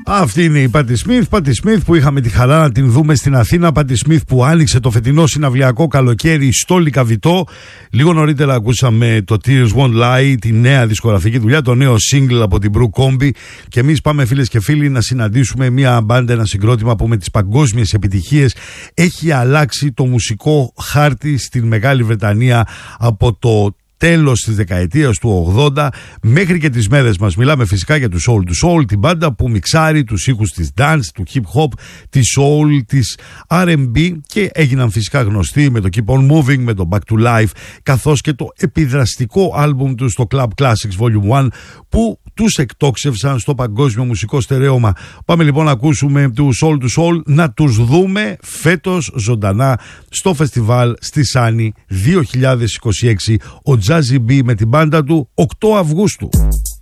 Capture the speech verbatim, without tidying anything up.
Αυτή είναι η Πάτι Σμιθ. Πάτι Σμιθ που είχαμε τη χαρά να την δούμε στην Αθήνα. Πάτι Σμιθ που άνοιξε το φετινό συναυλιακό καλοκαίρι στο Λυκαβητό. Λίγο νωρίτερα ακούσαμε το Tears Won't Lie, τη νέα δισκογραφική δουλειά, το νέο single από την Brew Combi. Και εμείς πάμε, φίλες και φίλοι, να συναντήσουμε μια μπάντα, ένα συγκρότημα που με τις παγκόσμιες επιτυχίες έχει αλλάξει το μουσικό χάρτη στην Μεγάλη Βρετανία από το τέλος της δεκαετίας του ογδόντα μέχρι και τις μέρες μας. Μιλάμε φυσικά για τους Soul to Soul, την μπάντα που μιξάρει τους ήχους της dance, του hip hop, της soul, της αρ εντ μπι και έγιναν φυσικά γνωστοί με το Keep on Moving, με το Back to Life, καθώς και το επιδραστικό άλμπουμ τους, το Club Classics Volume ένα, που τους εκτόξευσαν στο παγκόσμιο μουσικό στερέωμα. Πάμε λοιπόν να ακούσουμε τους Soul to Soul, να τους δούμε φέτος ζωντανά στο φεστιβάλ στη Σάνι δύο χιλιάδες είκοσι έξι, ο Jazzy B με την μπάντα του, οκτώ Αυγούστου.